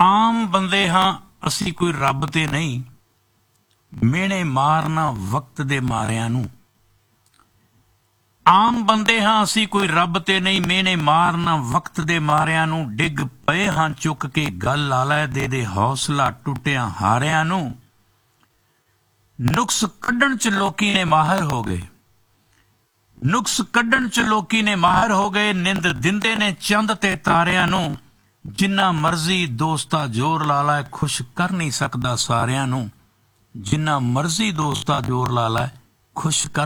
ਆਮ ਬੰਦੇ ਹਾਂ ਅਸੀਂ, ਕੋਈ ਰੱਬ ਤੇ ਨਹੀਂ, ਮਿਹਣੇ ਮਾਰਨਾ ਵਕਤ ਦੇ ਮਾਰਿਆਂ ਨੂੰ। ਆਮ ਬੰਦੇ ਹਾਂ ਅਸੀਂ, ਕੋਈ ਰੱਬ ਤੇ ਨਹੀਂ, ਮਿਹਣੇ ਮਾਰਨਾ ਵਕਤ ਦੇ ਮਾਰਿਆਂ ਨੂੰ। ਡਿੱਗ ਪਏ ਹਾਂ ਚੁੱਕ ਕੇ, ਗੱਲ ਲਾ ਲੈ ਦੇ ਹੌਸਲਾ ਟੁੱਟਿਆਂ ਹਾਰਿਆਂ ਨੂੰ। ਨੁਕਸ ਕੱਢਣ ਚ ਲੋਕੀ ਨੇ ਮਾਹਿਰ ਹੋ ਗਏ, ਨੁਕਸ ਕੱਢਣ ਚ ਲੋਕੀ ਨੇ ਮਾਹਿਰ ਹੋ ਗਏ। ਨਿੰਦ ਦਿੰਦੇ ਨੇ ਚੰਦ ਤੇ ਤਾਰਿਆਂ ਨੂੰ। ਜਿੰਨਾ ਮਰਜ਼ੀ ਦੋਸਤਾ ਜ਼ੋਰ ਲਾ ਲੈ, ਖੁਸ਼ ਕਰ ਨਹੀਂ ਸਕਦਾ ਸਾਰਿਆਂ ਨੂੰ। ਜਿੰਨਾ ਮਰਜ਼ੀ ਦੋਸਤਾ ਜ਼ੋਰ ਲਾ ਲੈ, ਖੁਸ਼ ਕਰ